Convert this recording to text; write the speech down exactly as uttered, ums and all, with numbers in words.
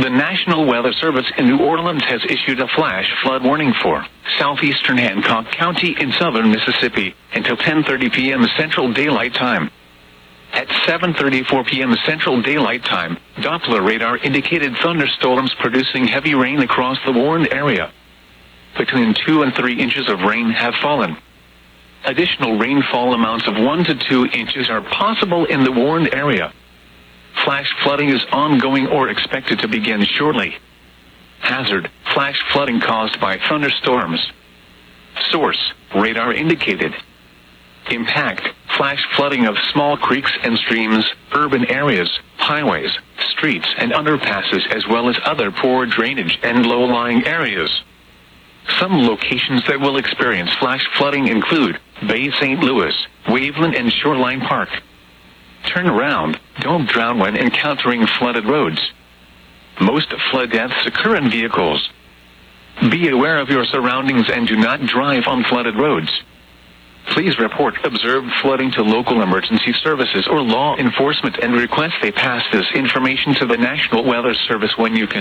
The National Weather Service in New Orleans has issued a flash flood warning for southeastern Hancock County in southern Mississippi until ten thirty p m Central Daylight Time. At seven thirty-four p m Central Daylight Time, Doppler radar indicated thunderstorms producing heavy rain across the warned area. Between two and three inches of rain have fallen. Additional rainfall amounts of one to two inches are possible in the warned area. Flash flooding is ongoing or expected to begin shortly. Hazard: flash flooding caused by thunderstorms. Source: radar indicated. Impact: flash flooding of small creeks and streams, urban areas, highways, streets and underpasses, as well as other poor drainage and low-lying areas. Some locations that will experience flash flooding include Bay Saint Louis, Waveland and Shoreline Park. Turn around, don't drown when encountering flooded roads. Most flood deaths occur in vehicles. Be aware of your surroundings and do not drive on flooded roads. Please report observed flooding to local emergency services or law enforcement and request they pass this information to the National Weather Service when you can.